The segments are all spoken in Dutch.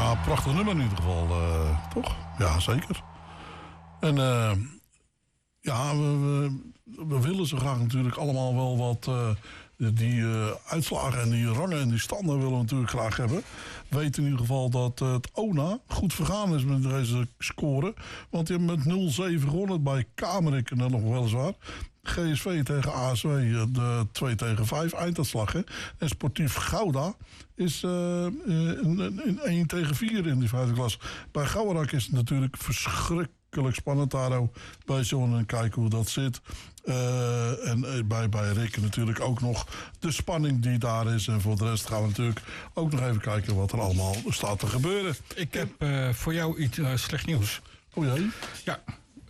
Ja, prachtig nummer in ieder geval, toch? Ja, zeker. En ja, we willen zo graag natuurlijk allemaal wel wat... die uitslagen en die rangen en die standen willen we natuurlijk graag hebben. We weten in ieder geval dat het ONA goed vergaan is met deze score. Want die hebben met 0-7 gewonnen bij Kamerik, en dan nog weliswaar. GSV tegen ASW, de 2-5 einduitslag. Hè. En Sportief Gouda is in 1-4 in die vijfde klas. Bij Gouwerak is het natuurlijk verschrikkelijk spannend daar ook bij zo'n en kijken hoe dat zit. En bij Rick natuurlijk ook nog de spanning die daar is. En voor de rest gaan we natuurlijk ook nog even kijken wat er allemaal staat te gebeuren. Ik heb voor jou iets slecht nieuws. O jee. Ja.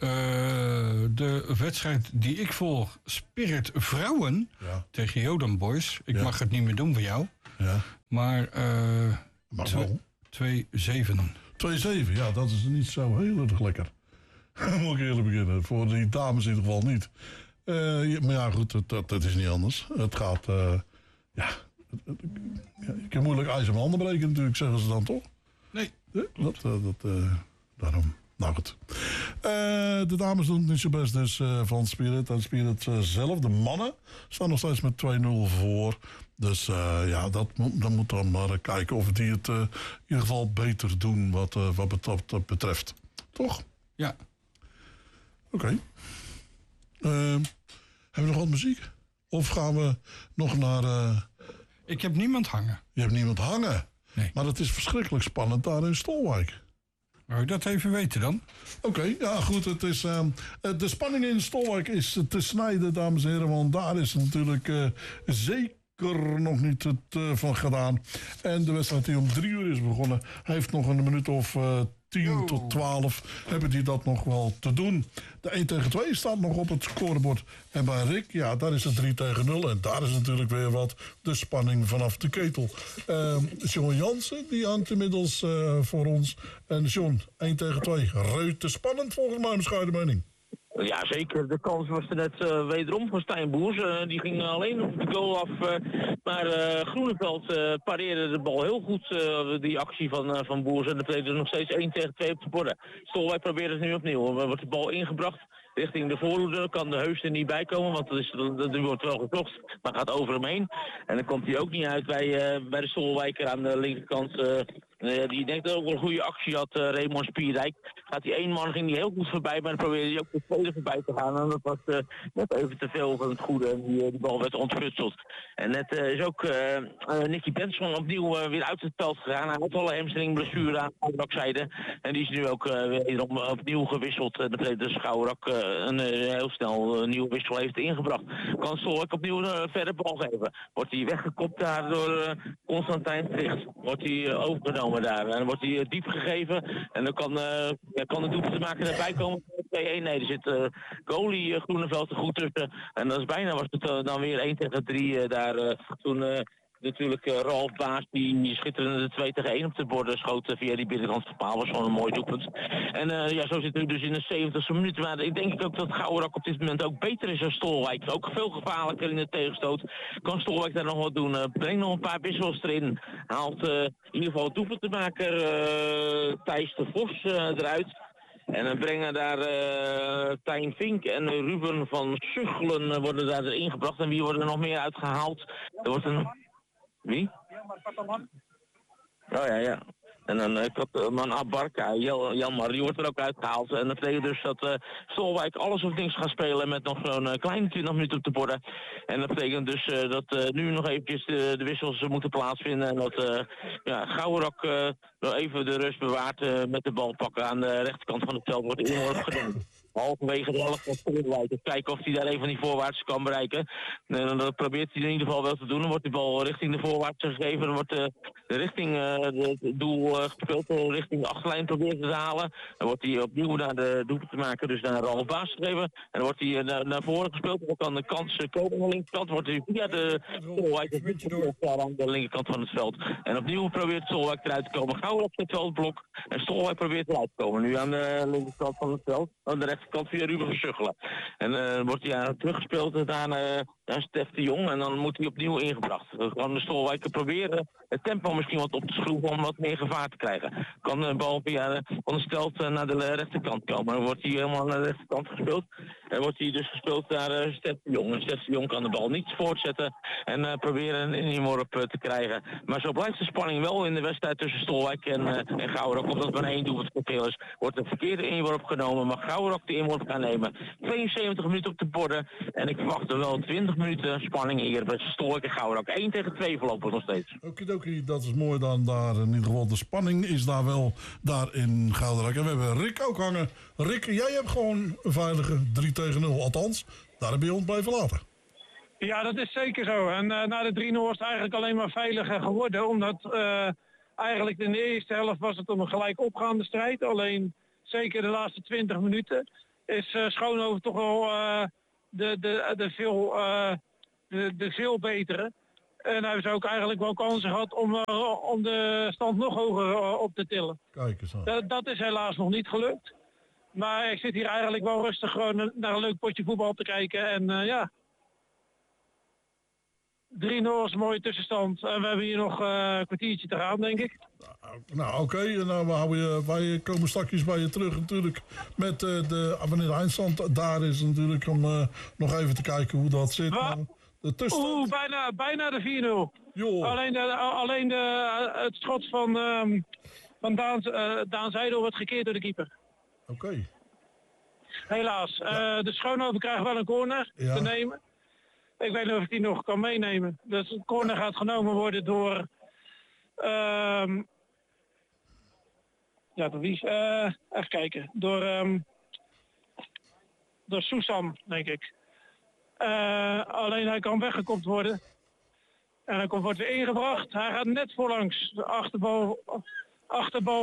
De wedstrijd die ik volg, Spirit Vrouwen tegen Jodan Boys. Ik mag het niet meer doen voor jou. Ja. Maar 2-7. 2-7, ja, dat is niet zo heel erg lekker. Moet ik eerlijk beginnen. Voor die dames in ieder geval niet. Maar ja, goed, dat is niet anders. Het gaat, je kan moeilijk ijs aan handen breken natuurlijk, zeggen ze dan toch? Nee. Daarom. Nou goed. De dames doen het niet zo best dus van Spirit. En Spirit zelf, de mannen, staan nog steeds met 2-0 voor. Dus dan moet dan maar kijken of die het in ieder geval beter doen wat dat betreft. Toch? Ja. Oké. Hebben we nog wat muziek? Of gaan we nog naar... Ik heb niemand hangen. Je hebt niemand hangen? Nee. Maar het is verschrikkelijk spannend daar in Stolwijk. Wou je dat even weten dan? Oké, ja goed. Het is, de spanning in Stolwijk is te snijden, dames en heren. Want daar is natuurlijk zeker nog niet het van gedaan. En de wedstrijd die om 3 uur is begonnen, heeft nog een minuut of 10 tot 12 hebben die dat nog wel te doen. De 1-2 staat nog op het scorebord. En bij Rick, ja, daar is het 3-0. En daar is natuurlijk weer wat de spanning vanaf de ketel. John Jansen, die hangt inmiddels voor ons. En John, 1-2. Reute spannend volgens mij, bescheiden mening. Ja, zeker. De kans was er net wederom van Stijn Boers. Die ging alleen op de goal af. Maar Groeneveld pareerde de bal heel goed. Die actie van Boers. En dat bleef er nog steeds 1-2 op de borden. Stolwijk probeert het nu opnieuw. Wordt de bal ingebracht richting de voorhoede. Kan de Heus er niet bij komen, want dat wordt wel gezocht. Maar gaat over hem heen. En dan komt hij ook niet uit bij de Stolwijker aan de linkerkant. Die denkt dat ook wel een goede actie had, Raymond Spierdijk. Gaat die één man, ging die heel goed voorbij, maar dan probeerde hij ook de tweede voorbij te gaan. En dat was net even te veel van het goede en die bal werd ontfutseld. En net is ook Nicky Benson opnieuw weer uit het veld gegaan. Hij had al een hamstringblessure aan de bakzijde. En die is nu ook weer opnieuw gewisseld. Dat betekent dus Schouwerak heel snel een nieuwe wissel heeft ingebracht. Kan Stolwijk opnieuw verder bal geven. Wordt hij weggekopt daar door Constantijn Tricht. Wordt hij overgenomen daar. En dan wordt hij diep gegeven. En dan kan de doelpunt te maken erbij komen. 2-1. Nee, er zit goalie Groeneveld er goed tussen. En dat is bijna was het dan weer 1-3 daar. Toen natuurlijk Ralf Baas die schitterende 2-1 op de borden schoot via die binnenkant van paal. Was gewoon een mooi doelpunt. En zo zitten we dus in de 70e minuut. Maar ik denk ook dat Gouwerak op dit moment ook beter is dan Stolwijk. Ook veel gevaarlijker in de tegenstoot. Kan Stolwijk daar nog wat doen? Breng nog een paar wissels erin. Haalt in ieder geval het doelpuntenmaker Thijs de Vos eruit. En dan brengen daar Tijn Vink en Ruben van Suggelen worden daar erin gebracht. En wie worden er nog meer uitgehaald? Er wordt een... Wie? Oh ja. En dan man Abarca, Janmar, die wordt er ook uitgehaald. En dat betekent dus dat Stolwijk alles of niks gaat spelen met nog zo'n kleine 20 minuten op de borden. En dat betekent dus dat nu nog eventjes de wissels moeten plaatsvinden. En dat Gouwerak nog even de rust bewaart met de bal pakken aan de rechterkant van het veld wordt inworp gedaan. Halverwege de helft van Stolwijk. Kijken of hij daar een van die voorwaarts kan bereiken. En dat probeert hij in ieder geval wel te doen. Dan wordt die bal richting de voorwaarts gegeven. Dan wordt richting het doel gespeeld. Richting de achterlijn proberen te halen. Dan wordt hij opnieuw naar de doelpunt te maken. Dus naar Ralf Baas gegeven. En dan wordt hij naar voren gespeeld. Dan kan de kans komen aan de linkerkant. Wordt hij via de Stolwijk aan de linkerkant van het veld. En opnieuw probeert Stolwijk eruit te komen. Gauw op het veldblok. En Stolwijk probeert eruit te komen. Nu aan de linkerkant van het veld. Aan de rechterkant via Ruben van Suggelen. En wordt hij teruggespeeld naar Stef de Jong. En dan moet hij opnieuw ingebracht. Kan de Stolwijker proberen het tempo misschien wat op te schroeven om wat meer gevaar te krijgen. Kan de bal via ondersteld naar de rechterkant komen. Dan wordt hij helemaal naar de rechterkant gespeeld. En wordt hij dus gespeeld naar Stef de Jong. En Stef de Jong kan de bal niet voortzetten en proberen een inworp te krijgen. Maar zo blijft de spanning wel in de wedstrijd tussen Stolwijk en Gouwenrok. Omdat maar 1 doelpunt verschil is. Wordt de verkeerde inworp genomen. Mag Gouwenrok de inworp gaan nemen. 72 minuten op de borden. En ik verwacht er wel 20 minuten spanning hier bij Stolwijk en Gouwenrok. 1-2 voorlopig nog steeds. Okidoki, dat is mooi dan daar. In ieder geval de spanning is daar wel daar in Gouwenrok. En we hebben Rick ook hangen. Rick, jij hebt gewoon een veilige 3-0. Althans, daar heb je ons blijven laten. Ja, dat is zeker zo. En na de 3-0 is het eigenlijk alleen maar veiliger geworden. Omdat eigenlijk in de eerste helft was het een gelijk opgaande strijd. Alleen zeker de laatste 20 minuten is Schoonhoven toch wel de veel betere. En hebben ze ook eigenlijk wel kansen gehad om de stand nog hoger op te tillen. Kijk eens aan. Dat is helaas nog niet gelukt. Maar ik zit hier eigenlijk wel rustig gewoon naar een leuk potje voetbal te kijken. En ja, 3-0 is een mooie tussenstand. En we hebben hier nog een kwartiertje te gaan, denk ik. Nou, oké. Nou, wij komen straks bij je terug natuurlijk. Met wanneer de eindstand daar is natuurlijk. Om nog even te kijken hoe dat zit. De tussenstand. Bijna de 4-0. Jo. Alleen het schot van Daan Zijdel wordt gekeerd door de keeper. Oké. Helaas. De Schoonhoven krijgt wel een corner te nemen. Ik weet niet of ik die nog kan meenemen. Dus de corner gaat genomen worden door... door wie? Even kijken. Door Soesam, denk ik. Alleen hij kan weggekopt worden. En hij wordt weer ingebracht. Hij gaat net voorlangs. De achterbal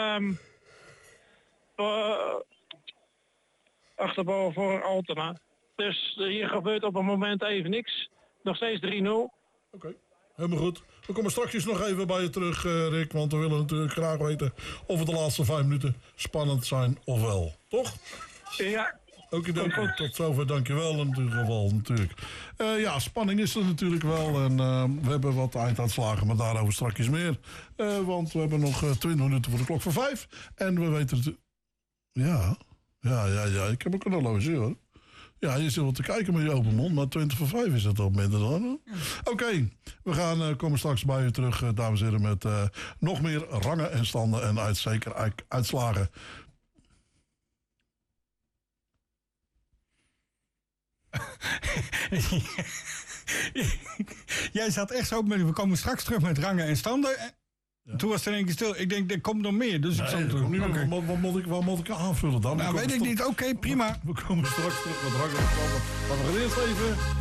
voor Altena. Dus hier gebeurt op het moment even niks. Nog steeds 3-0. Oké, helemaal goed. We komen straks nog even bij je terug, Rick. Want we willen natuurlijk graag weten of het de laatste 5 minuten spannend zijn of wel. Toch? Ja. Oké, tot zover, dankjewel in ieder geval natuurlijk. Ja, spanning is er natuurlijk wel. En we hebben wat einduitslagen, maar daarover straks meer. Want we hebben nog 20 minuten voor de klok van 5. En we weten het... Ja, ik heb ook een horloge hoor. Ja, je zit wel te kijken met je open mond, maar 20 voor 5 is het op minder dan. Oké, we komen straks bij u terug, dames en heren, met nog meer rangen en standen en zeker uitslagen. Jij zat echt zo met, we komen straks terug met rangen en standen. Ja. Toen was het in één keer stil. Ik denk, er komt nog meer. Dus ik zat terug. Wat moet ik aanvullen dan? Nou, weet ik niet. Oké, prima. We komen straks terug met rangen en standen. Maar we gaan eerst even...